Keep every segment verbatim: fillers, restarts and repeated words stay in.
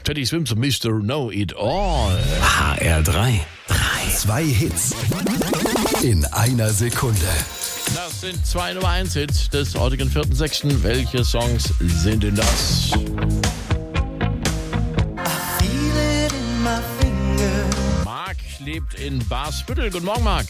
Teddy Swims und Mister Know It All. H R drei. Zwei Hits in einer Sekunde. Das sind zwei Nummer eins Hits des heutigen vierten sechsten Welche Songs sind denn das? Marc lebt in Basbüttel. Guten Morgen, Marc.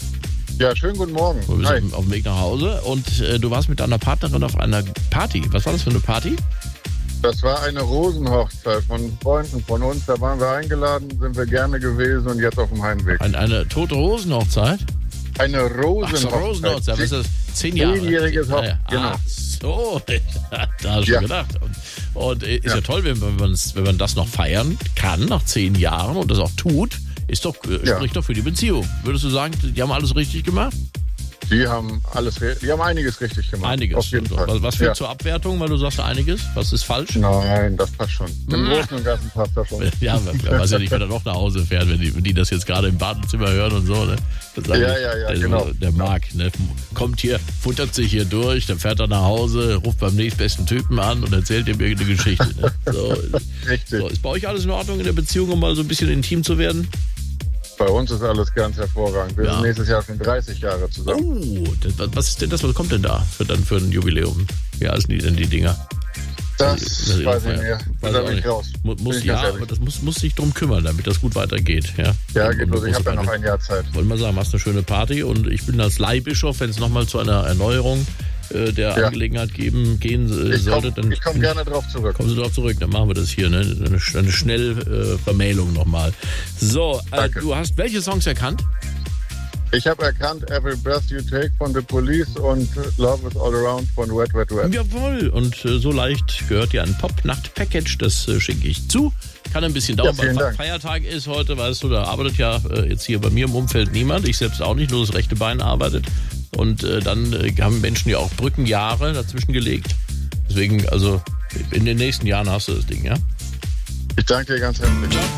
Ja, schönen guten Morgen. Du bist Hi. auf dem Weg nach Hause und äh, du warst mit deiner Partnerin auf einer Party. Was war das für eine Party? Das war eine Rosenhochzeit von Freunden von uns. Da waren wir eingeladen, sind wir gerne gewesen und jetzt auf dem Heimweg. Ein, eine tote Rosenhochzeit? Eine Ach so, Rosenhochzeit. Rosenhochzeit. Was ist das? Zehn Jahre? Zehnjähriges Hoch- Ja, ja. genau. Ach so, da hast du Ja. schon gedacht. Und, und äh, ist ja, Ja. toll, wenn, wenn, man's, wenn man das noch feiern kann, nach zehn Jahren und das auch tut, ist doch, äh, Ja. spricht doch für die Beziehung. Würdest du sagen, die haben alles richtig gemacht? Die haben alles, re- die haben einiges richtig gemacht. Einiges. Auf jeden So, Fall. Was, was fehlt Ja. zur Abwertung, weil du sagst einiges? Was ist falsch? Nein, das passt schon. Im Hm. Großen und Ganzen passt das schon. Ja, man weiß ja nicht, wer da noch nach Hause fährt, wenn die, wenn die das jetzt gerade im Badezimmer hören und so. Ne? Das sag Ja, ich, ja, ja, der, genau. Der Marc, ne? Kommt hier, futtert sich hier durch, dann fährt er nach Hause, ruft beim nächstbesten Typen an und erzählt ihm irgendeine Geschichte. Ne? So, Richtig. so, ist bei euch alles in Ordnung in der Beziehung, um mal so ein bisschen intim zu werden? Bei uns ist alles ganz hervorragend. Wir Ja. sind nächstes Jahr schon dreißig Jahre zusammen. Oh, das, was ist denn das? Was kommt denn da für, dann für ein Jubiläum? Wie heißen die denn, die Dinger? Das, Das- weiß ich ja, nicht. weiß Da ich bin auch ich nicht. raus. Mu- Bin Muss, ich ja, ganz ehrlich. aber das muss, muss sich drum kümmern, damit das gut weitergeht. Ja, Ja, Und- geht und los. Ich muss habe ja weiter- noch ein Jahr Zeit. Wollen wir sagen, machst eine schöne Party und ich bin als Leihbischof, wenn es nochmal zu einer Erneuerung äh, der Ja. Angelegenheit geben, gehen äh, Ich sollte, komme dann komm gerne drauf zurück. kommen Sie darauf zurück, dann machen wir das hier, ne? Eine, eine Schnellvermählung äh, nochmal. So, äh, Danke. du hast welche Songs erkannt? Ich habe erkannt Every Breath You Take von The Police und Love Is All Around von Wet Wet Wet. Jawohl, und äh, so leicht gehört dir ein Pop-Nacht-Package, das äh, schicke ich zu. Kann ein bisschen dauern, Ja, weil vielen Fe- Dank. Feiertag ist heute, weißt du, da arbeitet ja äh, jetzt hier bei mir im Umfeld niemand, ich selbst auch nicht, nur das rechte Bein arbeitet. Und äh, dann äh, haben Menschen ja auch Brückenjahre dazwischen gelegt. Deswegen, also in den nächsten Jahren hast du das Ding, ja? Ich danke dir ganz herzlich.